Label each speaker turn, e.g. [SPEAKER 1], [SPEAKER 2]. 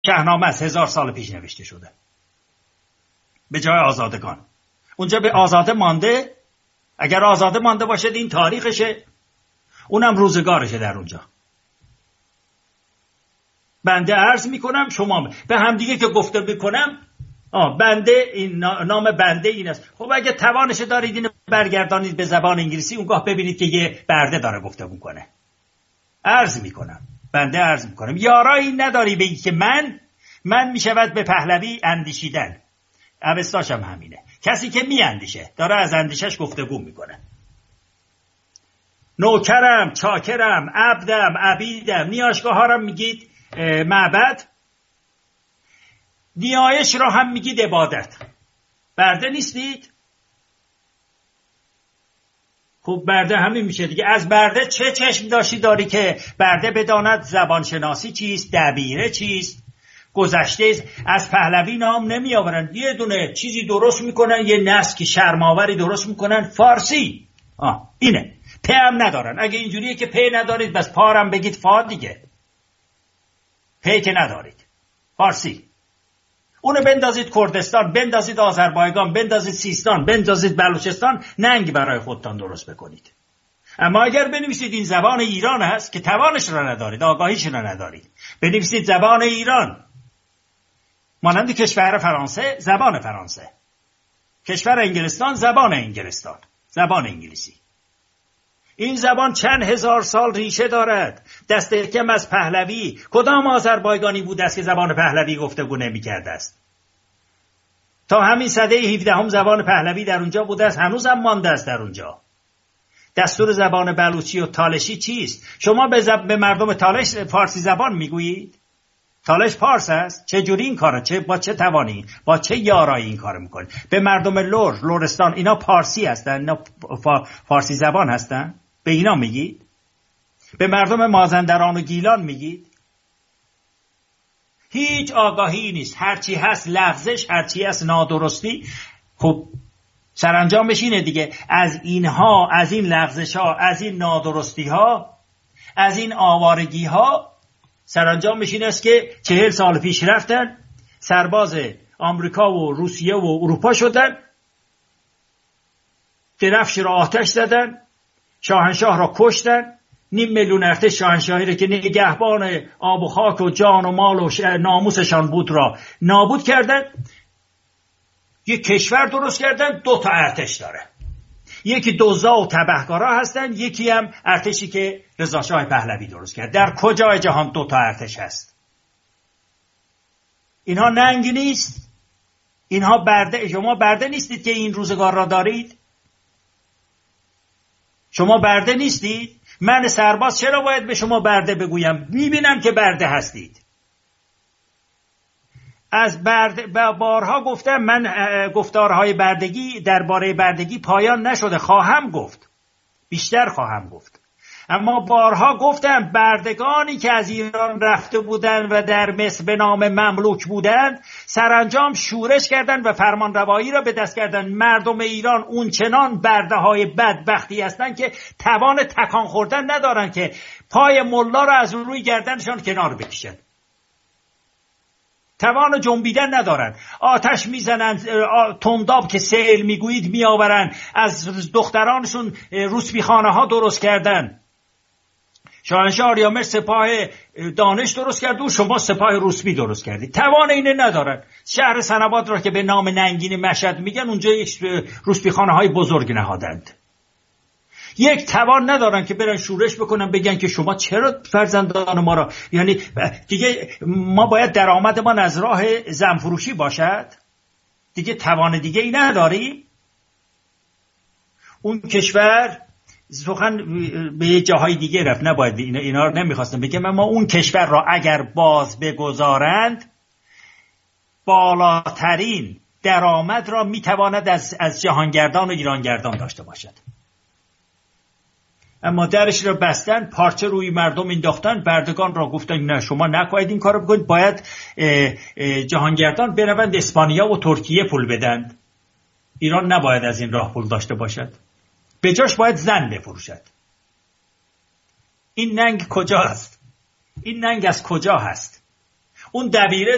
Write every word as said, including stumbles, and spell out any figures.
[SPEAKER 1] شاهنامه از هزار سال پیش نوشته شده به جای آزادگان. اونجا به آزاده مانده. اگر آزاده مانده باشه این تاریخشه، اونم روزگارشه در اونجا. بنده عرض میکنم شما به همدیگه که گفته میکنم آه بنده این نام بنده این است. خب اگه توانش دارید اینو برگردانید به زبان انگلیسی، اونگاه ببینید که یه برده داره گفته میکنه. عرض میکنم بنده عرض میکنم یارایی نداری بگی که من من میشود به پهلوی اندیشیدن. اوستاش هم همینه. کسی که میاندیشه داره از اندیشش گفتگو میکنه. نوکرم، چاکرم، عبدم، عبیدم، نیاشگاه ها رو میگید معبد، نیایش را هم میگید عبادت. برده نیستید؟ خب برده همین میشه دیگه. از برده چه چشم داشتی داری که برده بداند زبانشناسی چیست، دبیره چیست، گذشته. از پهلوی نام نمی آورن، یه دونه چیزی درست میکنن، یه نسک شرماوری درست میکنن، فارسی. آه اینه. پ هم ندارن. اگه اینجوریه که پ ندارید بس پارم بگید فا دیگه. پ که ندارید، فارسی. اونو بندازید کردستان، بندازید آذربایجان، بندازید سیستان، بندازید بلوچستان، ننگ برای خودتان درست بکنید. اما اگر بنویسید این زبان ایران هست که توانش را ندارید، آگاهیش را ندارید، بنویسید زبان ایران، مانند کشور فرانسه زبان فرانسه، کشور انگلستان زبان انگلستان، زبان انگلیسی. این زبان چند هزار سال ریشه دارد. دست کم از پهلوی کدام آذربایجانی بود است که زبان پهلوی گفتگو نمی‌کرده است؟ تا همین سده هفدهم زبان پهلوی در اونجا بوده است، هنوز هم مانده است در اونجا. دستور زبان بلوچی و تالشی چیست؟ شما به, زب... به مردم تالش فارسی زبان میگویید؟ تالش پارس است. چه جوری این کارو چه با چه توانی با چه یارایی این کارو میکنید؟ به مردم لور، لرستان، اینا پارسی هستن، اینا فا... فارسی زبان هستن، به اینا میگید؟ به مردم مازندران و گیلان میگید؟ هیچ آگاهی نیست. هرچی هست لغزش، هرچی هست نادرستی. خب سرانجامش اینه دیگه. از اینها، از این لغزش ها، از این نادرستی ها، از این آوارگی ها، سرانجامش این است که چهل سال پیش رفتن، سرباز آمریکا و روسیه و اروپا شدن، درفش را آتش زدن، شاهنشاه را کشتن، نیم میلیون ارتش شاهنشاهی را که نگهبان آب و خاک و جان و مال و ناموسشان بود را نابود کردن. یک کشور درست کردن، دو تا ارتش داره. یکی دزدا و تبهکارا هستن، یکی هم ارتشی که رضا شاه پهلوی درست کرد. در کجای جهان دو تا ارتش هست؟ اینها ننگ نیست؟ اینها برده؟ شما برده نیستید که این روزگار را دارید؟ شما برده نیستید؟ من سرباز چرا باید به شما برده بگویم؟ میبینم که برده هستید. از برده بارها گفتم من، گفتارهای بردگی درباره بردگی پایان نشده، خواهم گفت، بیشتر خواهم گفت. اما بارها گفتم بردگانی که از ایران رفته بودند و در مصر به نام مملوک بودند، سرانجام شورش کردند و فرمان روایی را به دست کردند. مردم ایران اون چنان برده های بدبختی هستند که توان تکان خوردن ندارند که پای ملا را از روی گردنشان کنار بکشند. توان جنبیدن ندارن. آتش میزنن، تنداب که سیل میگویید میآورن، از دخترانشون روسبیخانه ها درست کردن. شاهنشاه آریامر سپاه دانش درست کرد و شما سپاه روسبی درست کردید. توان اینه ندارن. شهر سنباد را که به نام ننگین مشهد میگن، اونجا یک روسبیخانه های بزرگ نهادند. یک توان ندارن که برن شورش بکنن بگن که شما چرا فرزندان ما را، یعنی دیگه ما باید درآمدمان از راه زنفروشی باشد دیگه. توان دیگه ای نداری. اون کشور سخن به یه جاهای دیگه رفت، نباید اینا, اینا رو نمیخواستم بگم، اما اون کشور را اگر باز بگذارند بالاترین درآمد را میتواند از, از جهانگردان و ایرانگردان داشته باشد. اما درش را بستن، پارچه روی مردم انداختن، بردگان را گفتن نه شما نباید این کارو بکنید، باید اه اه جهانگردان بروند اسپانیا و ترکیه پول بدند. ایران نباید از این راه پول داشته باشد، به جاش باید زن بفروشد. این ننگ کجا است؟ این ننگ از کجا هست؟ اون دبیره